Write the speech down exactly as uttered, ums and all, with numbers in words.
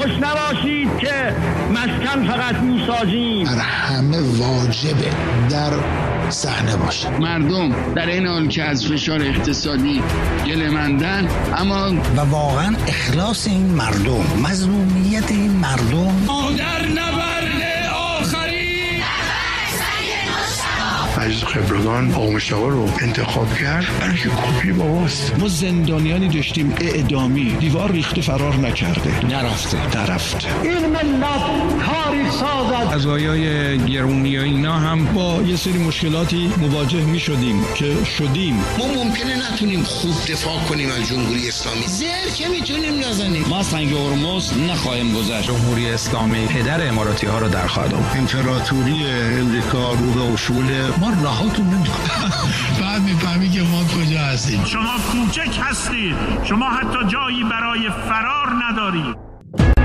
خوش نباشید که مسکن فقط میسازیم. بر همه واجبه در صحنه باشه. مردم در این حال که از فشار اقتصادی گله‌مندن، اما و واقعا اخلاص این مردم، مظلومیت این مردم در نبرد آخری از خبرگان آقا مشتاق رو انتخاب کرد برای که کپی باباست. ما زندانیانی داشتیم اعدامی، دیوار ریخته فرار نکرده، نرفته نرفته. این ملت تاریخ سازد. قضایای گرونی و اینا هم با یه سری مشکلاتی مواجه می شدیم که شدیم. ما ممکنه نتونیم خوب دفاع کنیم از جمهوری اسلامی، زر که میتونیم نزنیم. ما سنگ هرمز نخواهیم گذشت. جمهوری اسلامی پدر اماراتی ها رو در خواهد آورد. امپراتوری امریکا رو به اصول ما رهاتون نمی‌کنه. بعد میفهمی که ما کجا هستیم. شما کوچک هستید، شما حتی جایی برای فرار ندارید.